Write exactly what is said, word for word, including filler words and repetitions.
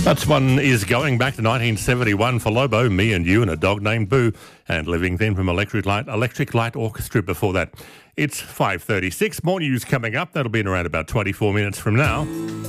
That one is going back to nineteen seventy-one for Lobo, Me and You and a Dog Named Boo, and Living Then from Electric Light, Electric Light Orchestra before that. It's five thirty-six. More news coming up. That'll be in around about twenty-four minutes from now.